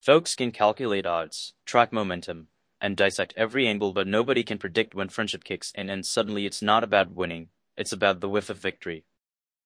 Folks can calculate odds, track momentum, and dissect every angle, but nobody can predict when friendship kicks in and suddenly it's not about winning, it's about the whiff of victory.